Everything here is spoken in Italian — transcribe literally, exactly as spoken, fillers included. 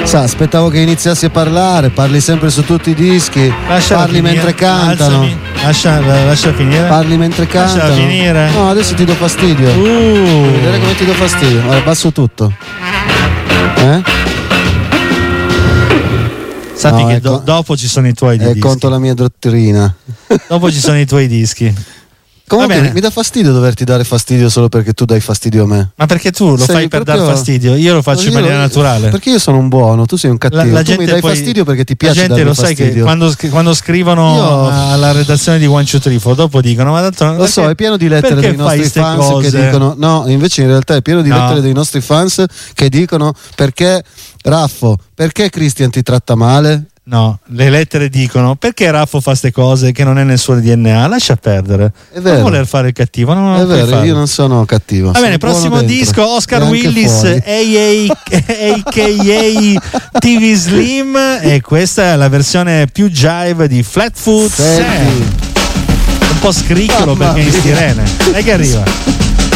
Sa, aspettavo che iniziassi a parlare, parli sempre su tutti i dischi, Lascia parli finire. mentre cantano. Alzami. Lascia, lascia finire. Parli mentre cantano. Lascia finire. No, adesso ti do fastidio. Uh. Vuoi vedere come ti do fastidio? Allora, abbasso tutto. Eh? Sappi No, che ecco, do- dopo ci sono i tuoi è dischi. contro la mia dottrina. Dopo ci sono i tuoi dischi. Comunque Va bene. mi dà fastidio doverti dare fastidio solo perché tu dai fastidio a me. Ma perché tu lo Sei fai per proprio- dar fastidio? Io lo faccio in Io- maniera naturale. Perché io sono un buono, tu sei un cattivo. La, la tu gente mi dai poi- fastidio perché ti piace la gente darmi lo sai che fastidio. quando, scri- quando scrivono Io- alla redazione di One Two Three Four dopo dicono ma tanto Lo so, è pieno di lettere perché dei nostri fai ste fans cose? che dicono no, invece in realtà è pieno di No. lettere dei nostri fans che dicono perché Raffo, perché Christian ti tratta male? No, le lettere dicono perché Raffo fa ste cose che non è nel suo D N A, lascia perdere. È vero. Non voler fare il cattivo, no, non È puoi vero, farlo. io non sono cattivo. Va sono bene, buono prossimo dentro. disco Oscar E anche Willis fuori. a k a. T V Slim e questa è la versione più jive di Flatfoot Senti. Sam. Un po' scricchiolo Mamma perché è in mia. stirene. Dai che arriva.